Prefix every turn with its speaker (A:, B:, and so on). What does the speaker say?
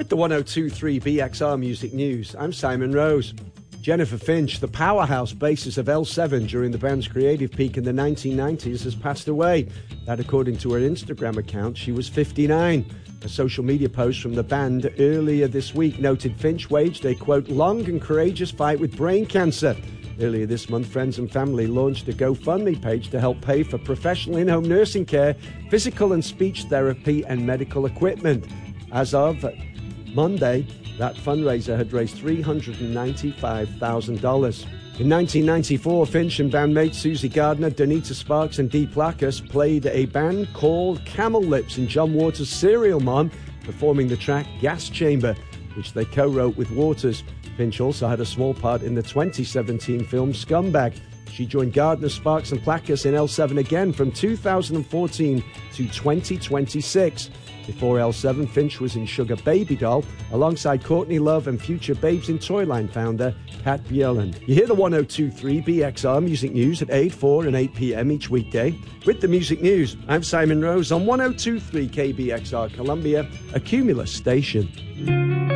A: With the 1023 BXR Music News, I'm Simon Rose. Jennifer Finch, the powerhouse bassist of L7 during the band's creative peak in the 1990s, has passed away. That, according to her Instagram account, she was 59. A social media post from the band earlier this week noted Finch waged a, quote, long and courageous fight with brain cancer. Earlier this month, friends and family launched a GoFundMe page to help pay for professional in-home nursing care, physical and speech therapy, and medical equipment. As of Monday, that fundraiser had raised $395,000. In 1994, Finch and bandmates Susie Gardner, Donita Sparks and Dee Plakis played a band called Camel Lips in John Waters' Serial Mom, performing the track Gas Chamber, which they co-wrote with Waters. Finch also had a small part in the 2017 film Scumbag. She joined Gardner, Sparks and Plakis in L7 again from 2014 to 2026. Before L7, Finch was in Sugar Baby Doll alongside Courtney Love and future Babes in Toyline founder Pat Bjelland. You hear the 1023 BXR Music News at 8, 4 and 8 p.m. each weekday. With the Music News, I'm Simon Rose on 1023 KBXR Columbia, a Cumulus station.